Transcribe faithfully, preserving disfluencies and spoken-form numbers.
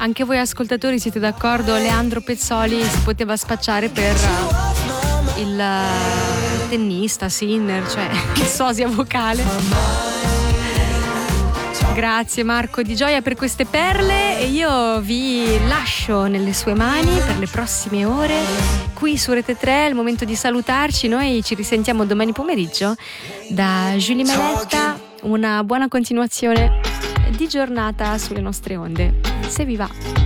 Anche voi ascoltatori siete d'accordo? Leandro Pezzoli si poteva spacciare per uh, il uh, tennista, sinner, cioè il sosia vocale. Grazie Marco Di Gioia per queste perle e io vi lascio nelle sue mani per le prossime ore qui su Rete tre. È il momento di salutarci, noi ci risentiamo domani pomeriggio da Julie Meletta. Una buona continuazione di giornata sulle nostre onde, se vi va.